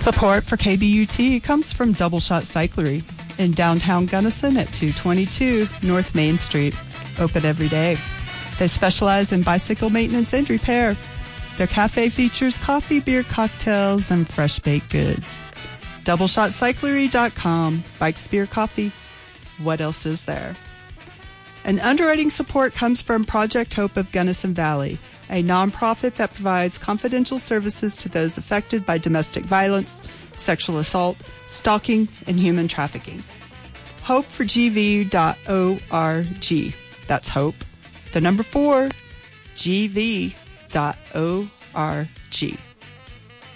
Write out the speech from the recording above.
Support for KBUT comes from Double Shot Cyclery in downtown Gunnison at 222 North Main Street. Open every day. They specialize in bicycle maintenance and repair. Their cafe features coffee, beer, cocktails, and fresh baked goods. DoubleShotCyclery.com. Bikes, beer, coffee. What else is there? And underwriting support comes from Project Hope of Gunnison Valley, a nonprofit that provides confidential services to those affected by domestic violence, sexual assault, stalking, and human trafficking. Hope4GV.org. That's hope. The number 4, GV.org.